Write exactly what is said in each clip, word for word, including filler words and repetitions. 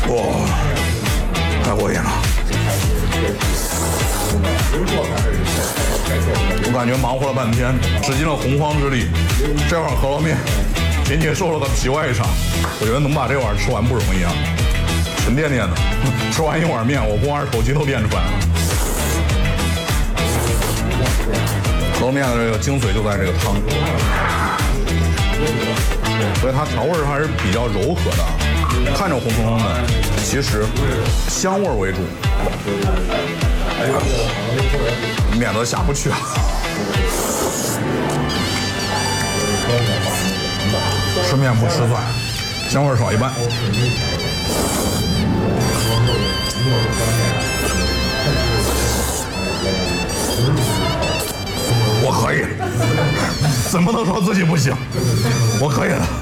哇，太过瘾了！我感觉忙活了半天，使尽了洪荒之力，这碗饸饹面仅仅受了个皮外伤。我觉得能把这碗吃完不容易啊，沉甸甸的，吃完一碗面，我肱二头肌都练出来了。饸饹面的这个精髓就在这个汤，所以它调味还是比较柔和的，看着红彤彤的，其实香味为主。面都下不去啊！吃面不吃饭，香味少一半。我可以，怎么能说自己不行？我可以的。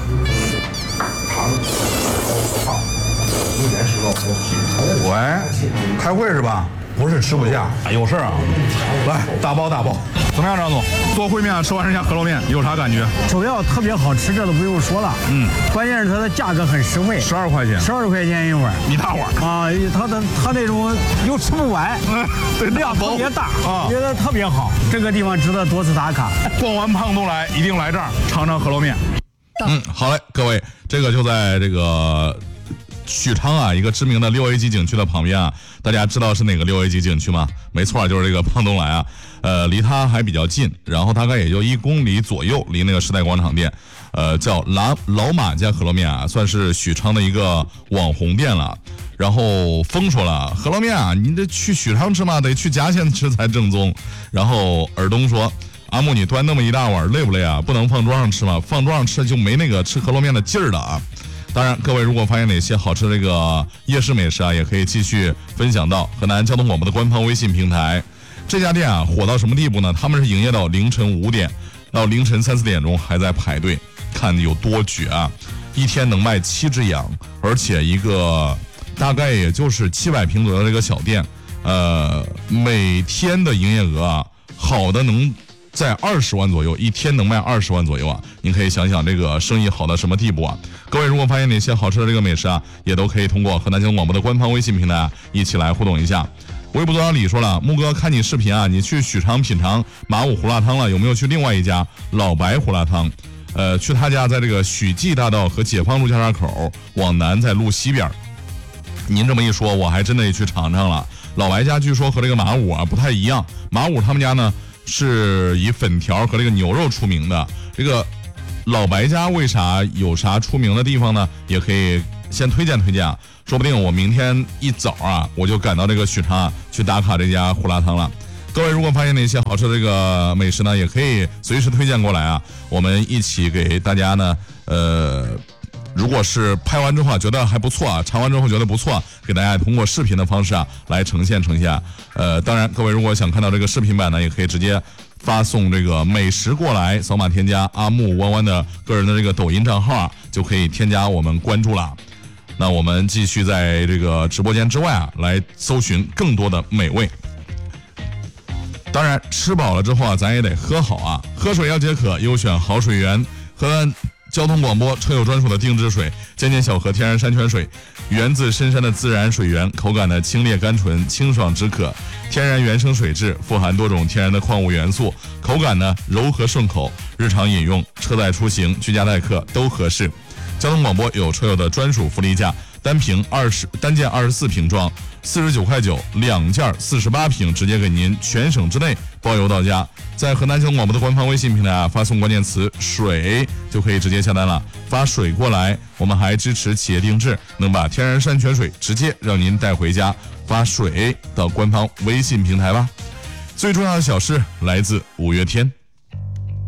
喂，开会是吧？不是吃不下，有事啊。来，大包大包。怎么样，张总？做烩面吃完人家饸饹面有啥感觉？ 主要特别好吃，这都不用说了。嗯，关键是它的价格很实惠， 十二块钱， 十二块钱一碗， 一大碗啊！它的它那种又吃不完， 嗯，对， 量特别大啊，觉得特别好。这个地方值得多次打卡。 逛完胖东来，一定来这儿尝尝饸饹面。嗯，好嘞，各位，这个就在这个许昌啊，一个知名的六 A 级景区的旁边啊，大家知道是哪个六 A 级景区吗？没错，就是这个胖东来啊，呃，离它还比较近，然后大概也就一公里左右，离那个时代广场店，呃，叫老老马家饸饹面啊，算是许昌的一个网红店了。然后风说了，饸饹面啊，你得去许昌吃嘛，得去嘉县吃才正宗。然后尔东说，阿木，你端那么一大碗累不累啊？不能放桌上吃吗？放桌上吃就没那个吃饸饹面的劲儿了啊。当然，各位如果发现哪些好吃的这个夜市美食啊，也可以继续分享到河南交通广播的官方微信平台。这家店啊火到什么地步呢？他们是营业到凌晨五点，到凌晨三四点钟还在排队，看有多绝啊！一天能卖七只羊，而且一个大概也就是七百平左右的一个小店，呃，每天的营业额啊，好的能在二十万左右，一天能卖二十万左右啊！您可以想想这个生意好到什么地步啊！各位如果发现哪些好吃的这个美食啊，也都可以通过河南交通广播的官方微信平台啊，一起来互动一下。微博作者李说了，木哥看你视频啊，你去许昌品尝马武胡辣汤了，有没有去另外一家老白胡辣汤？呃，去他家在这个许继大道和解放路交叉口往南，在路西边。您这么一说，我还真得去尝尝了。老白家据说和这个马武啊不太一样，马武他们家呢是以粉条和这个牛肉出名的，这个老白家为啥有啥出名的地方呢？也可以先推荐推荐啊，说不定我明天一早啊我就赶到这个许昌啊去打卡这家胡辣汤了。各位如果发现哪些好吃的这个美食呢，也可以随时推荐过来啊，我们一起给大家呢呃如果是拍完之后觉得还不错啊，尝完之后觉得不错，给大家通过视频的方式啊来呈现呈现。呃，当然各位如果想看到这个视频版呢，也可以直接发送这个美食过来，扫码添加阿木弯弯的个人的这个抖音账号啊，就可以添加我们关注了。那我们继续在这个直播间之外啊，来搜寻更多的美味。当然吃饱了之后啊，咱也得喝好啊，喝水要解渴，优选好水源。河南交通广播车友专属的定制水，尖尖小河天然山泉水，源自深山的自然水源，口感的清冽甘醇，清爽止渴，天然原生水质，富含多种天然的矿物元素，口感呢柔和顺口，日常饮用、车载出行、居家待客都合适。交通广播有车友的专属福利价，单瓶二十单件二十四瓶装四十九块九，两件四十八瓶，直接给您全省之内包邮到家。在河南交通广播的官方微信平台啊，发送关键词水就可以直接下单了。发水过来，我们还支持企业定制，能把天然山泉水直接让您带回家。发水到官方微信平台吧。最重要的小事来自五月天。